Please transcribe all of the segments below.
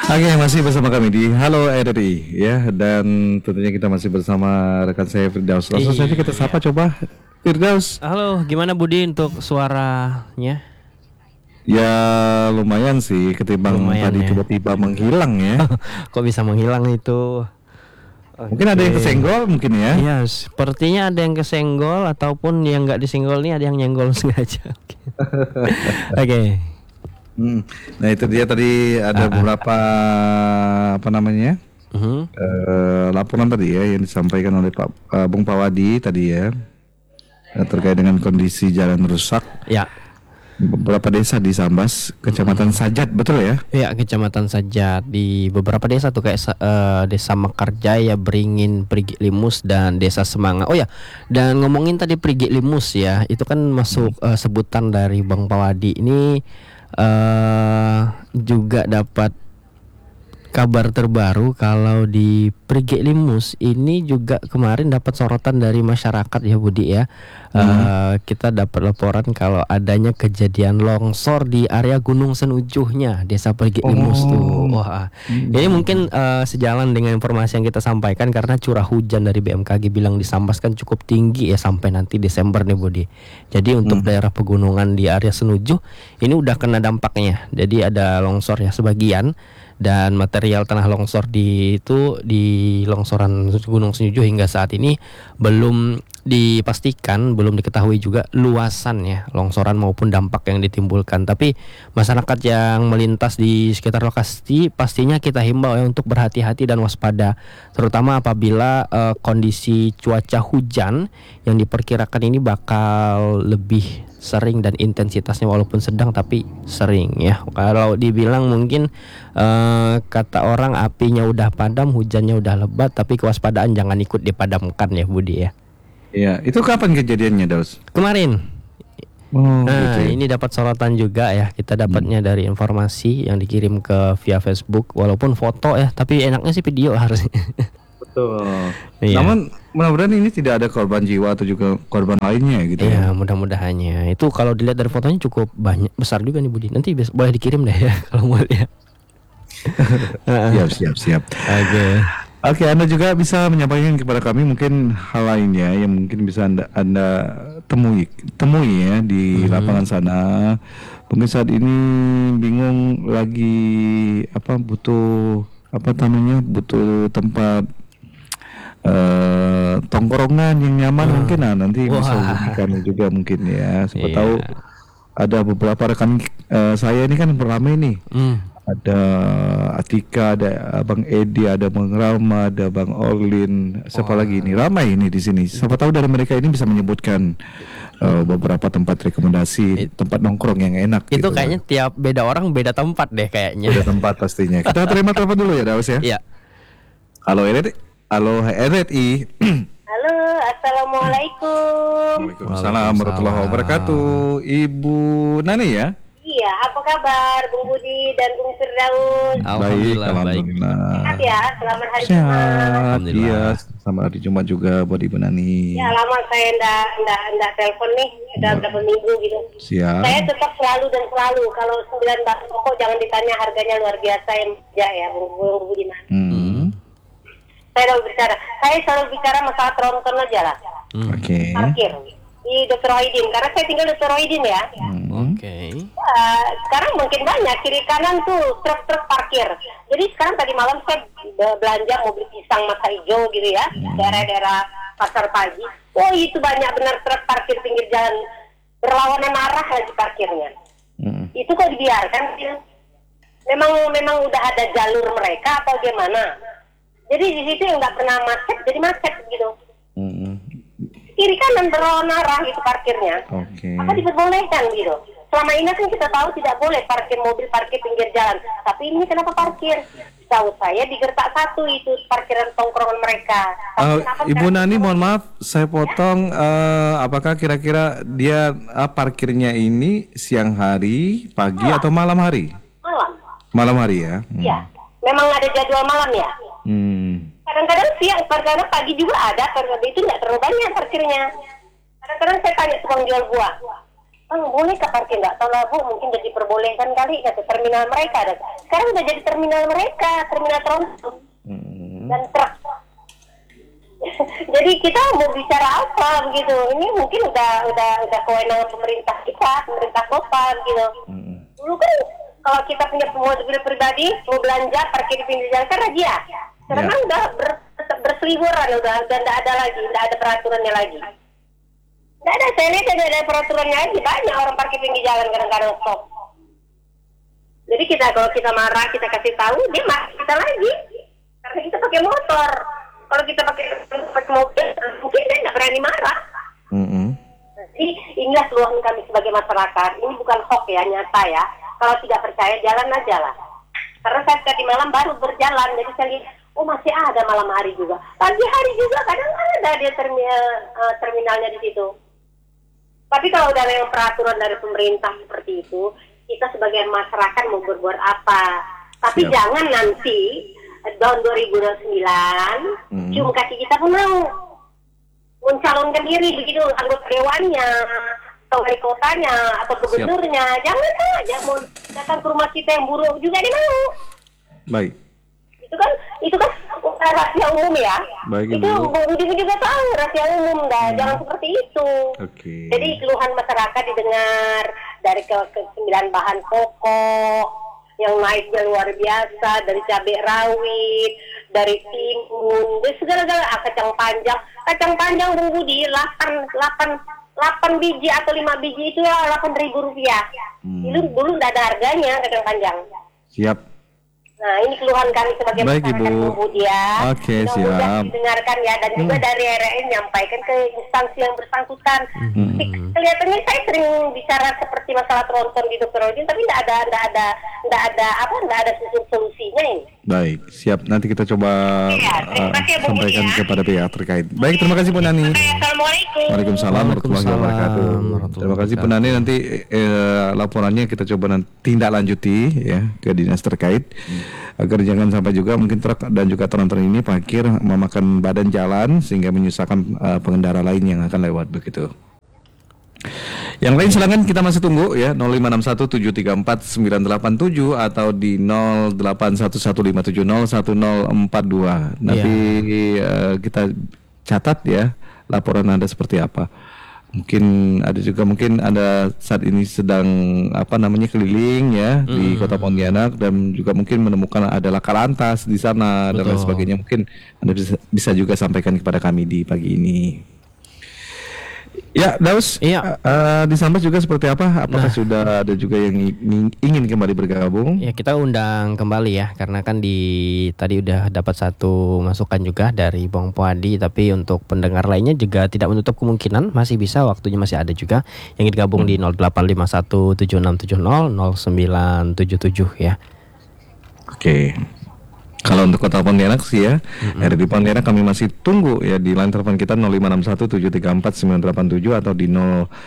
Oke, masih bersama kami di Halo RRI ya, dan tentunya kita masih bersama rekan saya Firdaus. Langsung saja kita sapa coba Firdaus. Halo, gimana Budi untuk suaranya? Ya lumayan sih ketimbang Lumayan tadi ya. tiba-tiba menghilang ya. Kok bisa menghilang itu? Mungkin ada yang Oke. kesenggol mungkin ya. Iya, sepertinya ada yang kesenggol ataupun yang nggak disenggol nih ada yang nyenggol sengaja. Oke. Nah itu dia tadi ada beberapa apa namanya Mhm. laporan tadi ya yang disampaikan oleh Pak Bung Pawadi tadi ya, terkait dengan kondisi jalan rusak Ya, beberapa desa di Sambas, Kecamatan Sajat, betul ya? ya Kecamatan Sajat di beberapa desa tuh kayak Desa Mekarjaya, Beringin, Prigi Limus dan Desa Semanga. Oh ya, dan ngomongin tadi Prigi Limus ya, itu kan masuk sebutan dari Bang Pawadi ini juga dapat kabar terbaru kalau di Prigi Limus ini juga kemarin dapat sorotan dari masyarakat ya Budi ya. Kita dapat laporan kalau adanya kejadian longsor di area Gunung Senujuhnya Desa Prigi Limus tuh. Wah, ini mungkin sejalan dengan informasi yang kita sampaikan karena curah hujan dari BMKG bilang di Sambas kan cukup tinggi ya sampai nanti Desember nih Budi. Jadi untuk daerah pegunungan di area Senujuh ini udah kena dampaknya. Jadi ada longsor ya sebagian, dan material tanah longsor di longsoran Gunung Senyuju hingga saat ini belum dipastikan, belum diketahui juga luasan ya longsoran maupun dampak yang ditimbulkan. Tapi masyarakat yang melintas di sekitar lokasi pastinya kita himbau ya untuk berhati-hati dan waspada, terutama apabila kondisi cuaca hujan yang diperkirakan ini bakal lebih sering dan intensitasnya walaupun sedang tapi sering ya. Kalau dibilang mungkin kata orang apinya udah padam, hujannya udah lebat, tapi kewaspadaan jangan ikut dipadamkan ya Budi ya. Iya, itu kapan kejadiannya, Daus? Kemarin. Oh, Nah, gitu ya. ini dapat sorotan juga ya. Kita dapatnya dari informasi yang dikirim ke via Facebook, walaupun foto ya, tapi enaknya sih video harusnya. Betul. Iya. Namun mudah-mudahan ini tidak ada korban jiwa atau juga korban lainnya gitu ya. Iya, mudah-mudahannya. Itu kalau dilihat dari fotonya cukup banyak, besar juga nih Budi. Nanti boleh dikirim deh ya kalau mau lihat. Siap. Oke. Oke, Anda juga bisa menyampaikan kepada kami mungkin hal lainnya yang mungkin bisa Anda temui ya di lapangan sana. Mungkin saat ini bingung lagi butuh butuh tempat tongkrongan yang nyaman mungkin, nanti bisa hubungi kami juga mungkin ya. Siapa Iya. tahu ada beberapa rekan saya ini kan beramai nih. Ada Atika, ada Bang Edi, ada Bang Rama, ada Bang Orlin, siapa lagi ini? Ramai ini di sini. Siapa tahu dari mereka ini bisa menyebutkan beberapa tempat rekomendasi, tempat nongkrong yang enak. Itu gitu. kayaknya tiap beda orang beda tempat deh kayaknya. Beda tempat pastinya. Kita terima telepon dulu ya, Daus ya. Iya. Halo RRI. Halo, assalamualaikum. Waalaikumsalam warahmatullahi wabarakatuh. Ibu Nani ya? Iya, apa kabar, Bung Budi dan Bung Firdaus? Alhamdulillah baik. Alhamdulillah. Sehat ya, selamat hari Jumat. Sehat. Alhamdulillah. Iya, selamat hari Jumat juga buat Ibu Nani. Ya, lama saya enggak telepon nih, udah berapa minggu gitu. Siap. Saya tetap selalu kalau 9 bahan pokok jangan ditanya harganya luar biasa ya, Bung Budi. Saya selalu bicara masalah tronton aja lah. Oke. Parkir di Dr. Rohidin, karena saya tinggal Dr. Rohidin ya. Oke. Sekarang mungkin banyak kiri kanan tuh truk-truk parkir. Jadi sekarang tadi malam saya belanja mau beli pisang mata hijau gitu ya, daerah-daerah pasar pagi. Oh itu banyak benar truk parkir pinggir jalan, berlawanan arah lagi parkirnya. Itu kok dibiarkan? Memang udah ada jalur mereka atau gimana? Jadi di situ yang nggak pernah macet jadi macet gitu. Kiri kanan berlawanan arah itu parkirnya. Oke. Apa diperbolehkan gitu? Selama ini kan kita tahu tidak boleh parkir mobil parkir pinggir jalan. Tapi ini kenapa parkir? Tahu saya di Gertak 1 itu parkiran tongkrongan mereka. Tapi kenapa Ibu sekarang- Nani, mohon maaf, saya potong. Apakah kira-kira dia parkirnya ini siang hari, pagi atau malam hari? Malam. Malam hari ya. Iya. Memang ada jadwal malam ya. Kadang-kadang siang, kadang-kadang pagi juga ada, karena itu nggak terlalu banyak parkirnya. Kadang-kadang saya tanya tukang jual buah, Bang, boleh ke parkir? Nggak tahu lah Bu, mungkin jadi diperbolehkan kali kata terminal mereka. Sekarang udah jadi terminal mereka, terminal tronton dan truk. Jadi kita mau bicara apa begitu? Ini mungkin udah kewenangan pemerintah kita, pemerintah kota gitu. Dulu kan kalau kita punya mobil pribadi mau belanja parkir di pinggir jalan kan razia. Sekarang kan udah berseliweran, udah nggak ada lagi, nggak ada peraturannya lagi. Nggak ada, saya lihat ada peraturannya lagi, banyak orang parkir pinggir jalan kadang-kadang stop. Jadi kalau kita marah, kita kasih tahu, dia marah kita lagi, karena kita pakai motor. Kalau kita pakai mobil, mungkin dia nggak berani marah. Jadi inilah keluhan kami sebagai masyarakat. Ini bukan hoax ya, nyata ya. Kalau tidak percaya, jalan aja lah. Karena saya tadi malam baru berjalan, jadi saya lihat, oh masih ada malam hari juga. Pagi hari juga kadang ada dia terminalnya di situ. Tapi kalau udah yang peraturan dari pemerintah seperti itu, kita sebagai masyarakat mau berbuat apa? Tapi jangan nanti tahun 2029 cium kaki kita pun mau mencalonkan diri begitu anggota dewannya atau wali kotanya atau gubernurnya. Jangan aja mau datang ke rumah kita yang buruk juga dia mau. Baik. Itu kan rahasia umum ya. Baik, itu Budi juga tahu rahasia umum dah. Jangan seperti itu. Jadi keluhan masyarakat didengar dari ke 9 bahan pokok yang naiknya luar biasa, dari cabai rawit, dari timun, dari segala-gala, kacang panjang Bung Budi 8 biji atau 5 biji itu ya 8.000 rupiah. Dulu nggak ada harganya kacang panjang. Siap. Nah, ini keluhan kami sebagai masyarakat Bung Budi ya. Oke, siap. Didengarkan ya, dan juga dari RRN menyampaikan ke instansi yang bersangkutan. Kelihatannya saya sering bicara seperti masalah tronton di Dr. Rodin, tapi nggak ada solusinya ini. Baik, siap. Nanti kita coba sampaikan kepada pihak terkait. Baik, terima kasih Bu Nani. Assalamualaikum. Waalaikumsalam warahmatullahi wabarakatuh. Terima kasih Bu Nani. Nanti laporannya kita coba tindak lanjuti ya ke dinas terkait agar jangan sampai juga mungkin truk dan juga tronton ini parkir memakan badan jalan sehingga menyusahkan pengendara lain yang akan lewat begitu. Yang lain silakan kita masih tunggu ya 0561734987 atau di 081157010042. Nanti kita catat ya laporan Anda seperti apa. Mungkin ada saat ini sedang keliling ya di Kota Pontianak dan juga mungkin menemukan ada laka lantas di sana dan lain sebagainya. Mungkin Anda bisa juga sampaikan kepada kami di pagi ini. Ya, Daus. Iya. Di Sambas juga seperti apa? Apakah sudah ada juga yang ingin kembali bergabung? Ya, kita undang kembali ya, karena kan tadi udah dapat satu masukan juga dari Bang Puadi, tapi untuk pendengar lainnya juga tidak menutup kemungkinan masih bisa, waktunya masih ada juga yang ingin gabung di 085176700977 ya. Oke. Kalau untuk Kota Pontianak sih ya, di Pontianak kami masih tunggu ya di line telepon kita 0561734987 atau di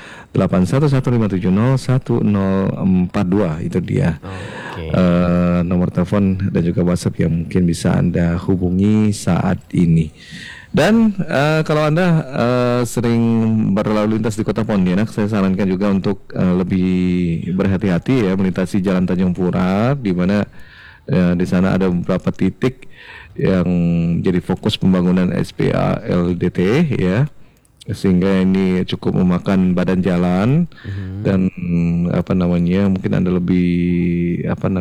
081157010042 itu dia. Nomor telepon dan juga WhatsApp yang mungkin bisa Anda hubungi saat ini. Dan kalau Anda sering berlalu lintas di Kota Pontianak, saya sarankan juga untuk lebih berhati-hati ya melintasi Jalan Tanjung Pura, di mana di sana ada beberapa titik yang jadi fokus pembangunan SPA LDT ya, sehingga ini cukup memakan badan jalan dan mungkin Anda lebih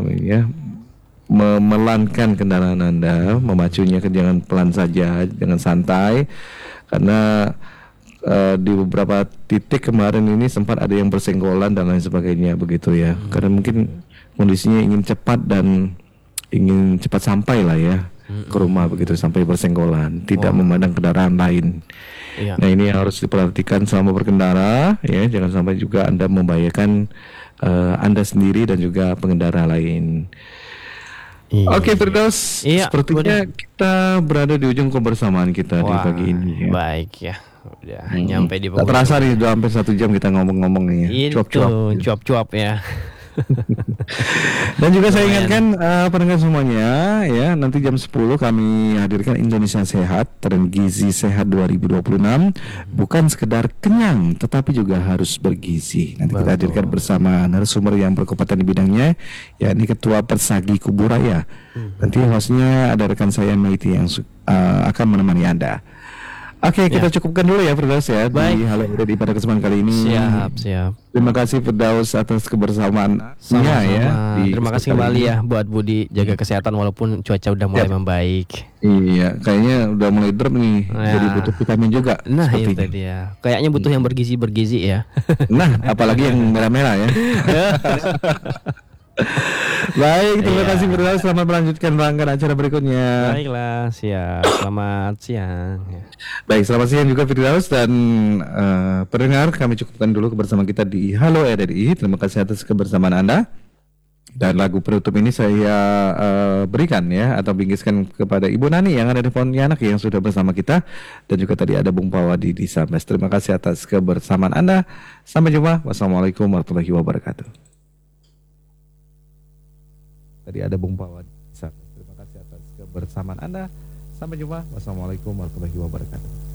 memelankan kendaraan Anda, memacunya jangan pelan saja, jangan santai, karena di beberapa titik kemarin ini sempat ada yang bersenggolan dan lain sebagainya begitu ya, karena mungkin kondisinya ingin cepat dan ingin cepat sampai lah ya ke rumah begitu, sampai bersenggolan, tidak memandang kendaraan lain. Nah, ini harus diperhatikan selama berkendara ya, jangan sampai juga Anda membahayakan Anda sendiri dan juga pengendara lain. Oke, Firdaus, sepertinya kita berada di ujung kebersamaan kita di pagi ini ya. Baik ya, udah nyampe di Bogor. Terasa nih udah hampir 1 jam kita ngomong-ngomong nih ya. Cuap-cuap ya. Dan juga saya ingatkan pendengar semuanya ya, nanti jam 10 kami hadirkan Indonesia Sehat Tren Gizi Sehat 2026. Bukan sekedar kenyang tetapi juga harus bergizi. Nanti kita hadirkan bersama narasumber yang berkompeten di bidangnya, yakni Ketua Persagi Kuburaya. Nanti hostnya ada rekan saya Maiti yang akan menemani Anda. Oke, kita cukupkan dulu ya Firdaus ya. Baik. Di Halo Eda di pada kesempatan kali ini. Siap. Terima kasih Firdaus atas kebersamaan Sama-sama. ya. Terima kasih kembali ya buat Budi, jaga kesehatan walaupun cuaca udah mulai membaik. Iya, kayaknya udah mulai drop nih. Jadi butuh vitamin juga. Nah, itu sepertinya. dia. Kayaknya butuh yang bergizi ya. Nah, apalagi yang merah-merah ya. Baik, terima kasih Firdaus. Selamat melanjutkan rangkaian acara berikutnya. Baiklah, siap. Selamat siang. Baik, selamat siang juga Firdaus dan pendengar, kami cukupkan dulu kebersamaan kita di Halo RRI. Terima kasih atas kebersamaan Anda. Dan lagu penutup ini saya berikan ya, atau bingkiskan kepada Ibu Nani yang ada di Pontianak yang sudah bersama kita, dan juga tadi ada Bung Pawadi di Sambas. Terima kasih atas kebersamaan Anda. Sampai jumpa. Wassalamualaikum warahmatullahi wabarakatuh. Tadi ada Bung Pawadi. Terima kasih atas kebersamaan Anda. Sampai jumpa. Wassalamualaikum warahmatullahi wabarakatuh.